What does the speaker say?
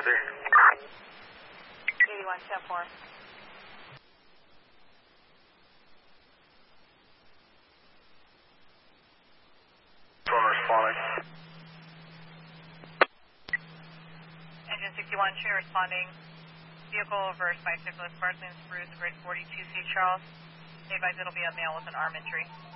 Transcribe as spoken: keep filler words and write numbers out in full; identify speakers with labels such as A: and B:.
A: three.
B: eighty-one, ten four.
A: Responding.
B: Engine sixty-one, Tree responding. Vehicle reversed by Nicholas Parsons, Bruce, Bridge forty-two, Saint Charles. Advise it'll be a male with an arm injury.